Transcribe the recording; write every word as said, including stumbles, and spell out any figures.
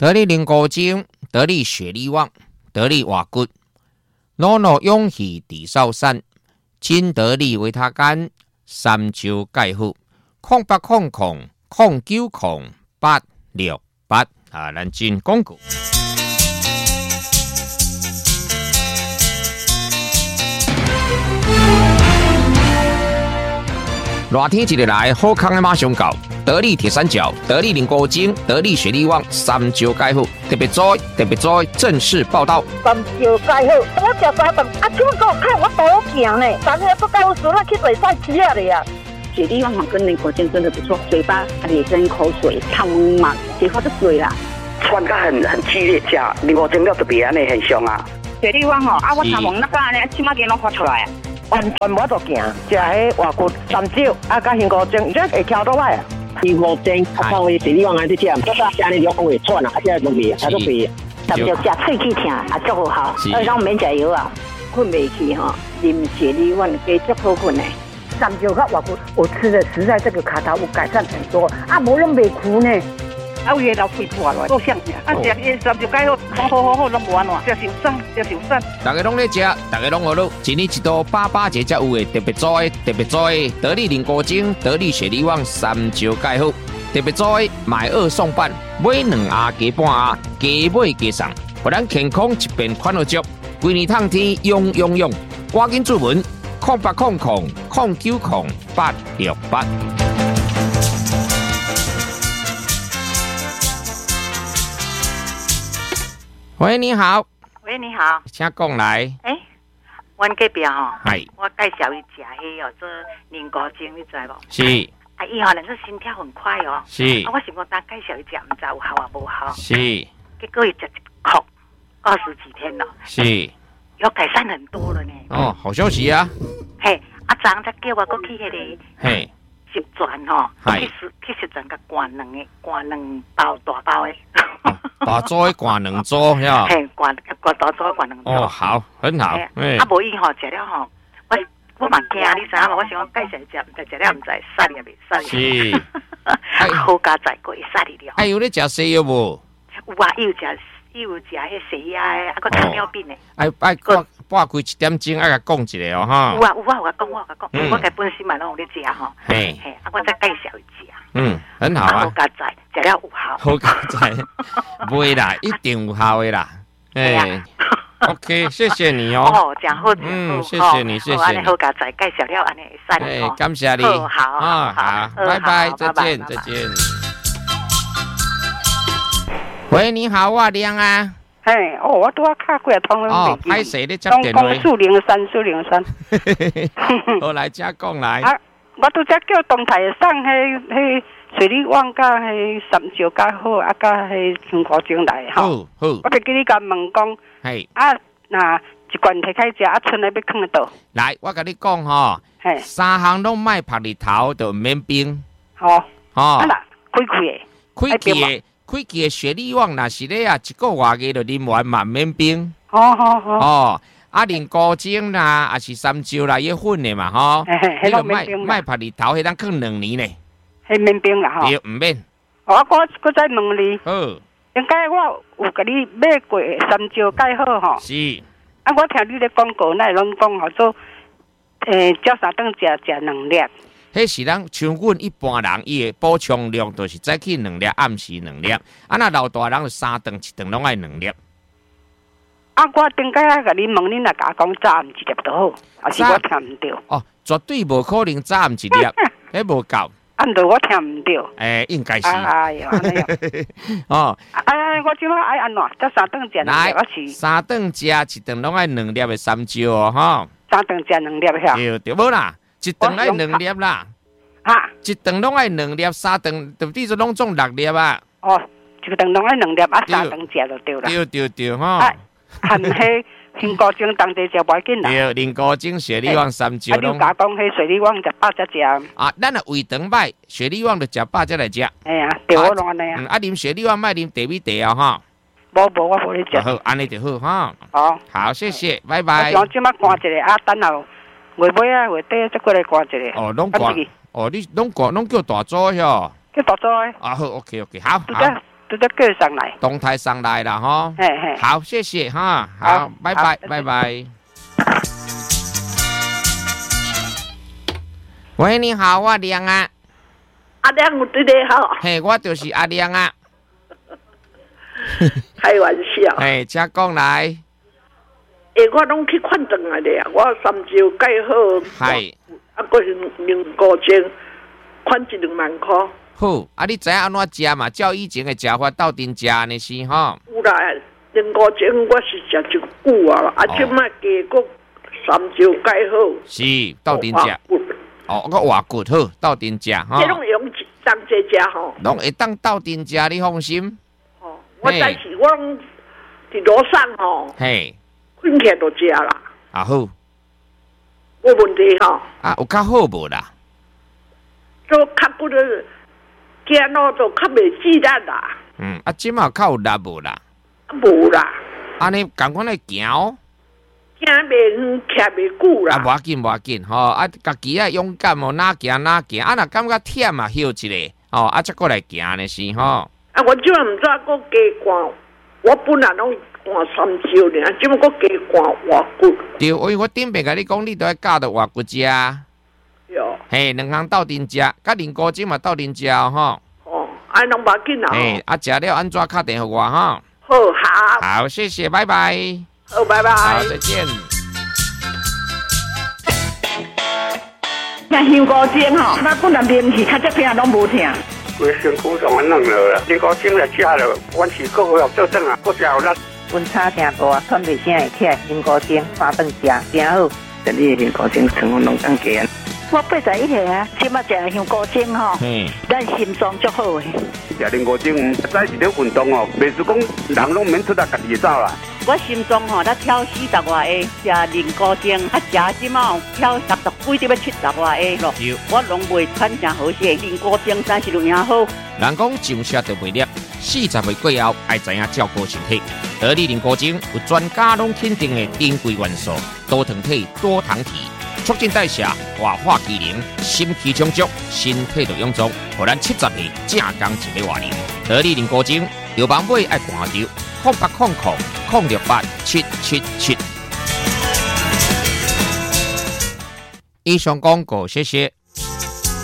得力灵骨精、得力雪力旺、得力瓦骨、诺诺勇气地少山、金得力维他干、三九钙护、空八空空、空九空八六八啊，咱进广告。热天一日来，好康的马上到。得力铁三角、得力灵骨精、得力雪力旺、三九钙护，特别在特别在正式报道。 三九钙护，我食三顿，啊，怎么给我看我多行呢？昨天不高时，那去水晒吃啊的呀。 雪力旺跟灵骨精真的不错，嘴巴也跟口水烫嘛，结果就水啦。 酸感很很激烈，吃灵骨精了特别安尼很凶啊。 雪力旺吼，啊，我头毛那个安尼，起码给拢发出来啊。 完全无得行，食迄外骨三九，啊，甲香菇精，伊这会翘倒来啊。 灵骨精，啊，靠伊雪力旺安尼吃，这个安尼肉会喘啊，啊，这东西，它都肥。 三九食喙齿疼，啊，足好好，而且免食药啊，困袂去吼，啉雪力旺加足好困的。 三九和外骨，我吃的实在这个卡达有改善很多，啊，无拢袂苦呢。 啊，有诶老肺破落，够像啊！食伊三九钙好，好好好好，拢无安怎，食受伤，食受伤。 大家拢咧食，大家拢学路，一年一度八八节才有诶，特别做诶，特别做诶，得力灵骨精、得力雪力旺、三九钙好，特别做诶，买二送半，买两盒加半盒，加买加送，互咱健康一边款好足，规年通天用用用，赶紧注文，空八空空空九空八六八。喂，你好。 喂，你好。 请讲来。 诶、欸，阮隔壁吼， 系， 我介绍伊食迄哦，做灵骨精，你知无？ 是。 啊，伊吼，人说心跳很快哦。 是。 啊，我想讲，单介绍伊食，唔知有效啊无效？ 是。 结果伊食一口，二十几天了。 是。 有改善很多了呢。 哦，好消息啊。 嘿，啊，昨才叫我过去迄个。 嘿。 十全吼，去十去十全甲灌两个，灌两包大包的。 大组的灌两组，呀。 嘿，灌灌大组灌两组。 哦，好，很好。 哎，啊，无伊吼食了吼，我我嘛惊，你知影无？我想讲介绍食，毋知食了毋知杀哩未杀哩。 是。 好加载过会杀哩了。 哎，有咧食西药无？ 有啊，伊有食，伊有食迄西药的，啊，个糖尿病的。 哎哎，半半开一点钟，爱甲讲一下哦，哈。 有啊有啊，我讲我甲讲，我家本身嘛拢有咧食吼。 嘿。 嘿，啊，我再介绍伊食。 嗯，很好啊。 好加载，食了有效。 好加载，袂啦，一定有效的啦。哎 ，OK， 谢谢你哦。 哦，真好。 嗯，谢谢你，谢谢你。 好加载介绍了，安尼会使哎，感谢你。 好，好， 好，拜拜，再见，再见。喂，你好，我亮啊。 嘿，哦，我拄啊卡过通了。 哦，歹势咧接电话。 四零三四零三。 好，来，加讲来。 啊，我拄则叫东台送迄迄水利旺甲迄三九较好，啊，甲迄香菇精来吼。 好，好。 我就记你甲问讲。 系。 啊，那一罐摕开食，啊，剩的要放倒。 来，我甲你讲吼。嘿。三项拢卖晒日头，就免冰。 好。 哦。 啊啦，开开的。 开气的。开季的雪力旺若是咧啊，一个月嘅就啉完嘛免冰。 好好好。 哦，啊灵骨精啦，也是三九啦，迄粉的嘛吼。迄个卖卖晒日头，迄当放两年咧。 迄免冰啦吼。 对，唔免。 我我我再问你。 好。 应该我有甲你买过三九介好吼。 是。 啊，我听你咧广告，那拢讲好做，诶，照三顿食食两粒。 迄是咱像阮一般人，伊的补充量就是早起两粒，暗时两粒。啊，那老大人就三顿一顿拢爱两粒。 啊，我顶解啊，甲你问，你若甲我讲早暗一粒就好，还是我听毋到？ 哦，绝对无可能早暗一粒，迄无够。 按照我听毋到。 诶，应该是。 哎哟，安尼哦。哎，我即摆爱安怎？则三顿食两粒，我是。 三顿食一顿拢爱两粒的三椒哦，吼。 三顿食两粒遐。 对对，无啦。一顿爱两粒啦， 哈！ 一顿拢爱两粒，三顿就比如拢总六粒啊。 哦，一顿拢爱两粒，啊，三顿食就对啦。 对对对，吼。 含迄香菇精当地食袂紧啦。 对，灵骨精、雪力旺、三椒拢。啊，你甲讲迄雪力旺食饱才食。 啊，咱啊胃肠歹，雪力旺就食饱才来食。 哎呀，对我拢安尼啊。 啊，啉雪力旺莫啉茶米茶啊，哈。 无无，我无咧食。 好，安尼就好哈。 好。 好，谢谢，拜拜。 我即摆赶一个啊，等候。月尾啊，月底再过来挂一个。 哦，拢挂。哦，你拢挂，拢叫大组哟。 叫大组诶。 啊好 ，OK OK， 好。 拄则都得叫上来。 动态上来了哈。 嘿嘿。 好，谢谢哈。好，好拜拜，拜拜。喂，你好，我亮啊。 阿亮，我对你好。 嘿，我就是阿亮啊。 开玩笑。 嘿，请讲来。 诶，我拢去看诊来的啊，我三招盖好。 系。 啊，个零高精，款一两万块。 好，啊，你知影安怎食嘛？照以前的食法斗阵食呢是吼。 有啦，零高精我是食一久啊，啊，即摆加个三招盖好。 是斗阵食。哦，我活骨好，斗阵食吼。 即拢用当这食吼。 拢会当斗阵食，你放心。 哦，我但是我拢伫楼上吼。 嘿。 困起就食啦。 啊好。 无问题吼。 啊，有较好无啦？ 做较骨的，惊咯就较袂记力啦。 嗯，啊，即马较有力无啦？ 无啦。 安尼共款来行。 行袂远，徛袂久啦。 啊，无要紧，无要紧吼。啊，家己啊勇敢哦，哪行哪行。啊，若感觉忝啊，休一下。哦，啊，再过来行呢是吼。 啊，我即马毋知个加寒，我本来拢。换三招尔，只不过加换活骨。 对，因为我顶边甲你讲，你都要教到活骨食。 哟。 嘿，两项斗阵食，甲零高精嘛斗阵食吼。 哦，安拢无紧啦。 嘿，啊，食了安怎敲电话我哈？ 好，好。 好，谢谢，拜拜。 好，拜拜。 好，再见。 那香菇精吼，那本来面是较这边拢无疼。 规身躯上安弄了啦，零高精来食了，阮是够要做正啊，够食有力。 温差真大，喘袂声会起来，零高精花饭食真好。 这里零高精成分拢更高。 我八十一岁啊，即马食香菇精吼，咱心脏足好诶。 食零高精，再是咧运动哦，袂是讲人拢免出来家己走啦。 我心脏吼，才跳四十外下，食零高精，啊食即马跳六十几，得要七十外下咯。我拢袂喘真好势，零高精真是有影好。 人讲上车就袂粒，四十岁过后爱知影照顾身体。得力零高精有专家拢肯定的珍贵元素，多糖体、多糖体，促进代谢、活化机能、心气充足，身体就臃肿，互咱七十岁正刚一个活龄。得力零高精，有网买爱看着，空八空空空六八七七七。以上广告，谢谢。